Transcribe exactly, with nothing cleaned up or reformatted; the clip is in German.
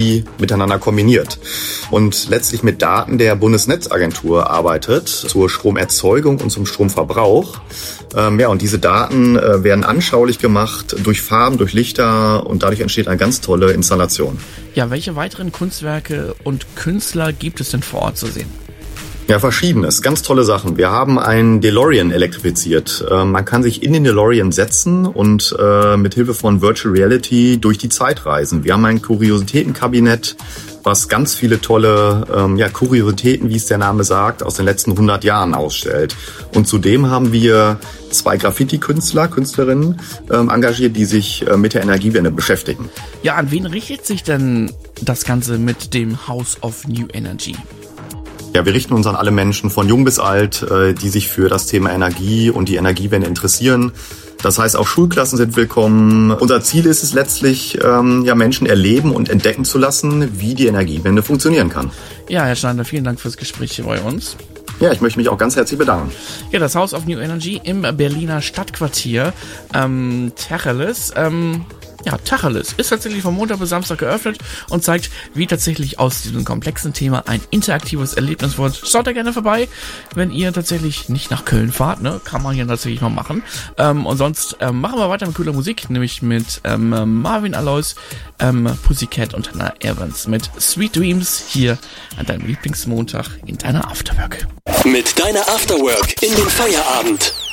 Energie miteinander kombiniert und letztlich mit Daten der Bundesnetzagentur arbeitet zur Stromerzeugung und zum Stromverbrauch. Ähm, ja, und diese Daten äh, werden anschaulich gemacht durch Farben, durch Lichter und dadurch entsteht eine ganz tolle Installation. Ja, welche weiteren Kunstwerke und Künstler gibt es denn vor Ort zu sehen? Ja, verschiedenes. Ganz tolle Sachen. Wir haben einen DeLorean elektrifiziert. Äh, man kann sich in den DeLorean setzen und äh, mit Hilfe von Virtual Reality durch die Zeit reisen. Wir haben ein Kuriositätenkabinett, was ganz viele tolle ähm, ja, Kuriositäten, wie es der Name sagt, aus den letzten hundert Jahren ausstellt. Und zudem haben wir zwei Graffiti-Künstler, Künstlerinnen ähm, engagiert, die sich äh, mit der Energiewende beschäftigen. Ja, an wen richtet sich denn das Ganze mit dem House of New Energy? Ja, wir richten uns an alle Menschen von jung bis alt, die sich für das Thema Energie und die Energiewende interessieren. Das heißt, auch Schulklassen sind willkommen. Unser Ziel ist es letztlich, ähm, ja, Menschen erleben und entdecken zu lassen, wie die Energiewende funktionieren kann. Ja, Herr Schneider, vielen Dank fürs Gespräch hier bei uns. Ja, ich möchte mich auch ganz herzlich bedanken. Ja, das House of New Energy im Berliner Stadtquartier ähm, Tacheles. Ähm, ja, Tacheles ist tatsächlich von Montag bis Samstag geöffnet und zeigt, wie tatsächlich aus diesem komplexen Thema ein interaktives Erlebnis wird. Schaut da gerne vorbei, wenn ihr tatsächlich nicht nach Köln fahrt, ne? Kann man hier tatsächlich mal machen. Ähm, und sonst ähm, machen wir weiter mit cooler Musik, nämlich mit ähm, Marvin Alois, ähm, Pussycat und Hannah Evans mit Sweet Dreams hier an deinem Lieblingsmontag in deiner Afterwork. Mit deiner Afterwork in den Feierabend.